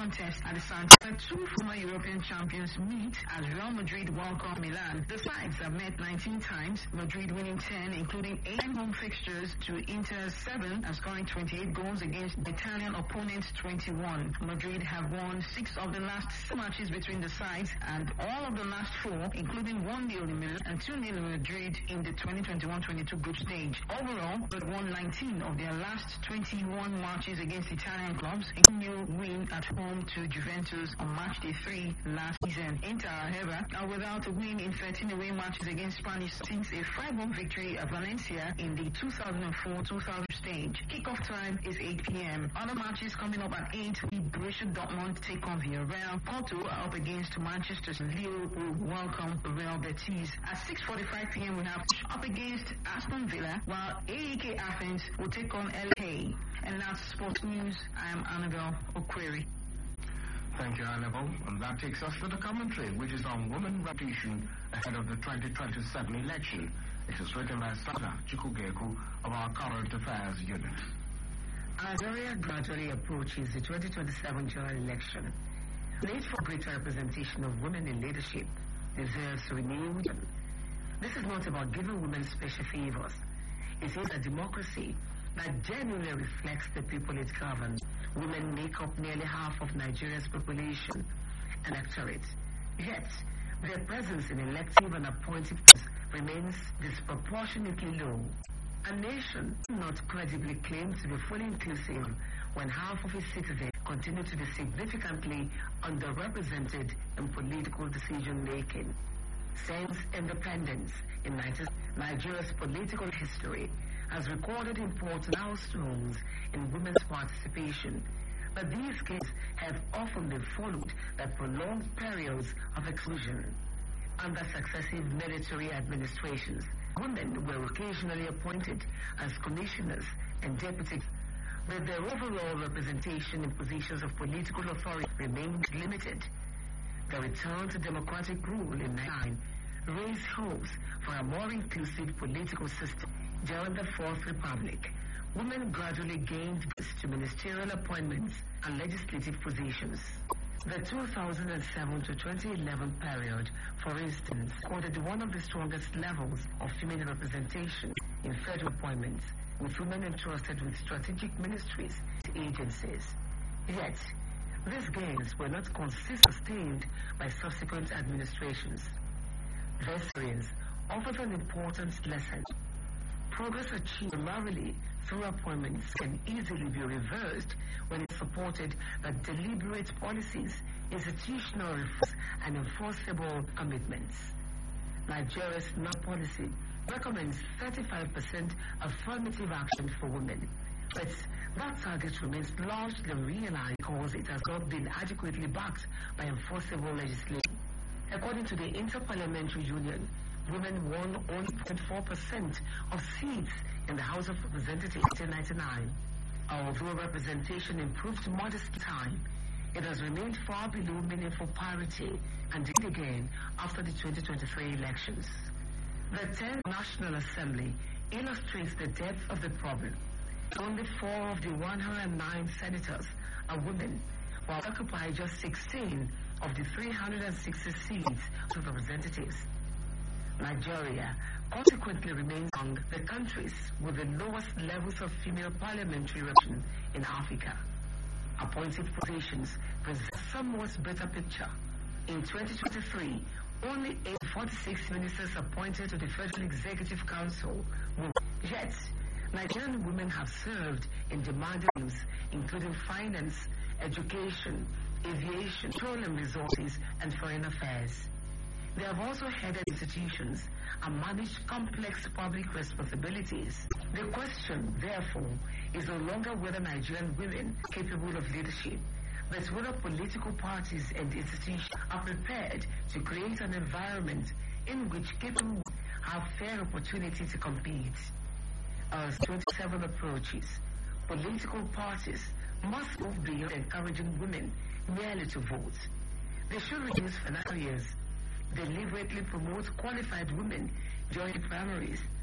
contest at the Santiago. Two former European champions meet as Real Madrid welcome Milan. The sides have met 19 times, Madrid winning 10, including 8 home fixtures to Inter's 7 and scoring 28 goals against Italian opponents 21. Madrid have won 6 of the last 7 matches between the sides and all of the last 4, including 1-0 in Milan and 2-0 in Madrid in the 2021-22 group stage. Overall, they won 19 of their last 21 matches against Italian clubs, including a win at home to Juventus on March Day 3 last season. Inter, however, are without a win in 13 away matches against Spanish since a 5-1 victory at Valencia in the 2004-2000 stage. Kickoff time is 8 p.m. Other matches coming up at 8 with Borussia Dortmund take on Villarreal. Porto are up against Manchester. Lille will welcome Real Betis. At 6:45 p.m. we have up against Aston Villa, while AEK Athens will take on LA. And that's sports news. I am Annabelle Okwiri. Thank you, Annabelle. And that takes us to the commentary, which is on women reputation ahead of the 2027 election. It is written by Sada Chikugeku of our Current Affairs Unit. As Nigeria gradually approaches the 2027 general election, the need for greater representation of women in leadership deserves renewed. This is not about giving women special favors. It is a democracy that genuinely reflects the people it governs. Women make up nearly half of Nigeria's population and electorate. Yet, their presence in elective and appointed posts remains disproportionately low. A nation cannot credibly claim to be fully inclusive when half of its citizens continue to be significantly underrepresented in political decision-making. Since independence in Nigeria's political history has recorded important milestones in women's participation, but these cases have often been followed by prolonged periods of exclusion. Under successive military administrations, women were occasionally appointed as commissioners and deputies, but their overall representation in positions of political authority remained limited. The return to democratic rule in 1999 raised hopes for a more inclusive political system. During the Fourth Republic, women gradually gained access to ministerial appointments and legislative positions. The 2007 to 2011 period, for instance, recorded one of the strongest levels of female representation in federal appointments, with women entrusted with strategic ministries and agencies. Yet, these gains were not consistently sustained by subsequent administrations. This experience offers an important lesson. Progress achieved primarily through appointments can easily be reversed when it's supported by deliberate policies, institutional reforms, and enforceable commitments. Nigeria's NAP policy recommends 35% affirmative action for women, but that target remains largely realized because it has not been adequately backed by enforceable legislation. According to the Interparliamentary Union, women won only 0.4% of seats in the House of Representatives in 1999. Although representation improved modestly time, it has remained far below meaningful parity and did again after the 2023 elections. The 10th National Assembly illustrates the depth of the problem. Only 4 of the 109 senators are women, while occupy just 16 of the 360 seats of representatives. Nigeria consequently remains among the countries with the lowest levels of female parliamentary representation in Africa. Appointed positions present a somewhat better picture. In 2023, only 46 ministers appointed to the Federal Executive Council were. Yet, Nigerian women have served in demanding roles, including finance, education, aviation, petroleum resources, and foreign affairs. They have also headed institutions and managed complex public responsibilities. The question, therefore, is no longer whether Nigerian women are capable of leadership, but whether political parties and institutions are prepared to create an environment in which capable women have fair opportunity to compete. As 27 approaches, political parties must move beyond encouraging women merely to vote. They should reduce financial barriers, deliberately promote qualified women during primaries,